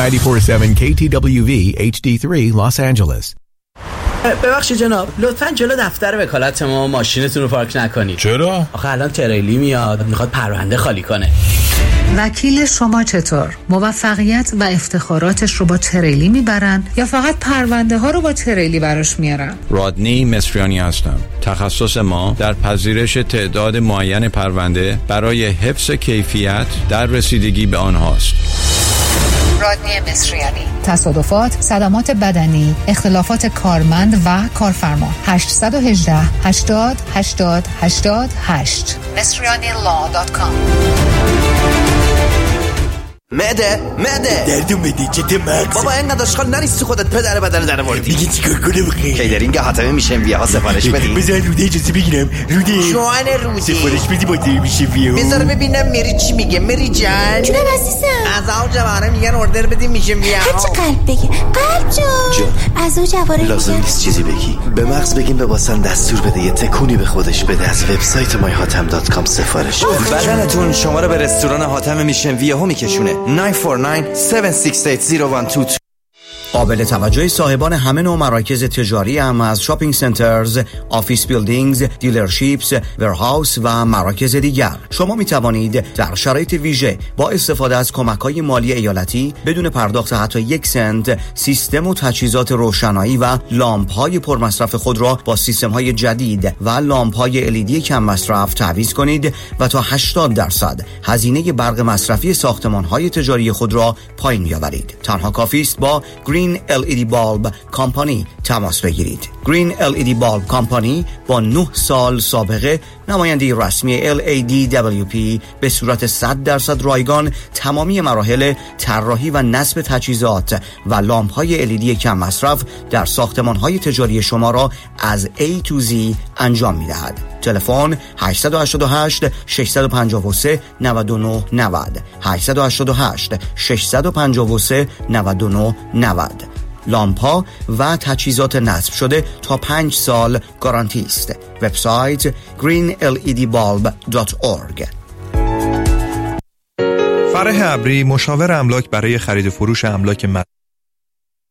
94.7 KTWV HD3 Los Angeles. ببخشید جناب، لطفاً جلو دفتر وکالت ما ماشینتون رو پارک نکنید. چرا؟ آخه الان تریلی میاد میخواد پرونده خالی کنه. وکیل شما چطور؟ موفقیت و افتخاراتش رو با تریلی میبرن یا فقط پرونده ها رو با تریلی براش میارن؟ رادنی مصریانی هستم. تخصص ما در پذیرش تعداد معین پرونده برای حفظ کیفیت در رسیدگی به آنهاست. رادنی مصریانی. تصادفات، صدمات بدنی، اختلافات کارمند و کارفرما. 818 80 80 88 مصریanilaw.com. معده دردو معده چته مغز بابا اینقدر اشغال نریستی خودت پدر بدن در آوردی. دیگه چیکار کنم خیلی کیدرینگ حاتمه میشن ها سفارش بدی. بذار روده اجازه بگیرم. روده جوان روده سفارش بدی با دیگه میشه ویا. بذار ببینم میری چی میگه. میری جان جونم عزیزم از اون جواره میگن اوردر بدی میشه ویا. هرچی قلب بگی. قلب جون از اون جواره لازم نیست چیزی بگی. به مغز بگیم به واسن دستور بده یه تکونی به خودش بده. از وبسایت myhatem.com سفارش بده. بدنتون شما رو به رستوران حاتم میشن ویا ها میکشونه. 949-768-0122. قابل توجه صاحبان همه نوع مراکز تجاری هم از شاپینگ سنترز، آفیس بیلدینگز، دیلرشیپس، ورهاوس و مراکز دیگر. شما می توانید در شرایط ویژه با استفاده از کمک‌های مالی ایالتی بدون پرداخت حتی 1 سنت سیستم و تجهیزات روشنایی و لامپ‌های پرمصرف خود را با سیستم‌های جدید و لامپ‌های LED کم مصرف تعویض کنید و تا 80% هزینه برق مصرفی ساختمان‌های تجاری خود را پایین بیاورید. تنها کافی است با گرین LED Bulb کمپانی تماس بگیرید. گرین LED Bulb کمپانی با 9 سال سابقه نماینده رسمی LADWP به صورت 100% رایگان تمامی مراحل طراحی و نصب تجهیزات و لامپ‌های LED کم مصرف در ساختمان‌های تجاری شما را از A to Z انجام می‌دهد. تلفن 888 653 99 90 888 653 99 90. لامپا و تجهیزات نصب شده تا 5 سال گارانتی است. وبسایت greenledbulb.org. فرح ابری، مشاور املاک برای خرید و فروش املاک